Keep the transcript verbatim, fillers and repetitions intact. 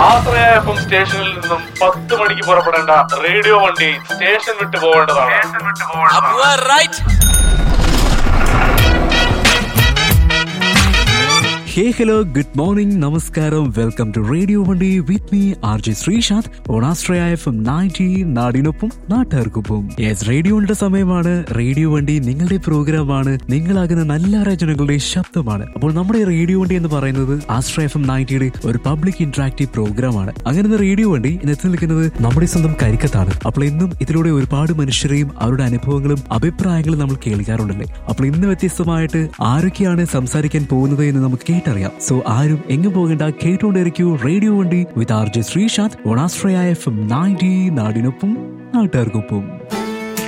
ആശ്രയ F M സ്റ്റേഷനിൽ നിന്നും പത്ത് മണിക്ക് പുറപ്പെടേണ്ട റേഡിയോ വണ്ടി സ്റ്റേഷൻ വിട്ടു പോകേണ്ടതാണ്. Hey, hello, good morning, namaskaram, welcome to Radio Vandi with me, R J Srishant, on Astraya F M ninety, നാടിനൊപ്പം നാട്ടുകാർക്കൊപ്പം. Yes, റേഡിയോയുടെ സമയമാണ്. റേഡിയോ വണ്ടി നിങ്ങളുടെ പ്രോഗ്രാമാണ്, നിങ്ങളാകുന്ന നല്ല രചനകളുടെ ശബ്ദമാണ്. അപ്പോൾ നമ്മുടെ റേഡിയോ വണ്ടി എന്ന് പറയുന്നത് ആസ്ട്രയ എഫ് എം നയൻറ്റിയുടെ ഒരു പബ്ലിക് ഇന്ററാക്റ്റീവ് പ്രോഗ്രാമാണ്. അങ്ങനെ റേഡിയോ വണ്ടി ഇന്നെത്തി നിൽക്കുന്നത് നമ്മുടെ സ്വന്തം കരിക്കത്താണ്. അപ്പോൾ ഇന്നും ഇതിലൂടെ ഒരുപാട് മനുഷ്യരെയും അവരുടെ അനുഭവങ്ങളും അഭിപ്രായങ്ങളും നമ്മൾ കേൾക്കാറുണ്ടല്ലേ. അപ്പോൾ ഇന്ന് വ്യത്യസ്തമായിട്ട് ആരൊക്കെയാണ് സംസാരിക്കാൻ പോകുന്നത് എന്ന് നമുക്ക് കേട്ടറിയാം. സോ ആരും എങ്ങും പോകേണ്ട, കേട്ടുകൊണ്ടിരിക്കൂ റേഡിയോ വണ്ടി with R J Sreesanth on ആസ്ട്രയ F M ninety, നാടിനൊപ്പം നാട്ടുകാർക്കൊപ്പം.